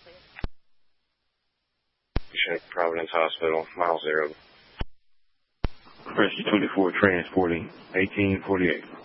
Providence Hospital, mile 0. Rescue 24 transporting 1848.